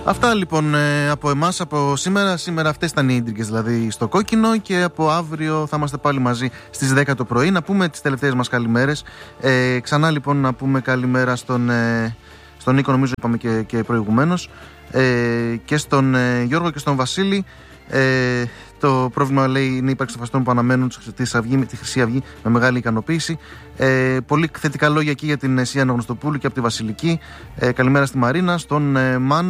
Αυτά λοιπόν από εμάς από σήμερα. Σήμερα αυτές ήταν οι ίντρικες δηλαδή στο κόκκινο, και από αύριο θα είμαστε πάλι μαζί στις 10 το πρωί. Να πούμε τις τελευταίες μας καλημέρες. Ξανά λοιπόν να πούμε καλημέρα στον Νίκο, νομίζω είπαμε και προηγουμένως, και στον Γιώργο και στον Βασίλη. Το πρόβλημα, λέει, είναι η ύπαρξη των φαστών που αναμένουν τη Χρυσή Αυγή με μεγάλη ικανοποίηση. Πολύ θετικά λόγια εκεί για την Σία Αναγνωστοπούλου και από τη Βασιλική. Καλημέρα στη Μαρίνα, στον Μάνο.